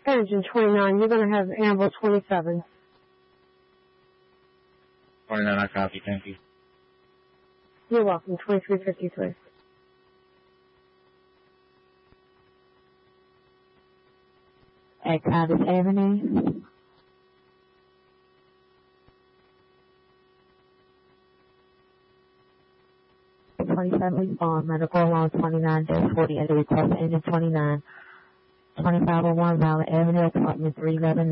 Engine 29, you're going to have Amble 27. 29, I copy, thank you. You're welcome, 2353. At Cottage Avenue. On medical along 29-40 at the request of engine 29, 2501 Valley Avenue, apartment 311.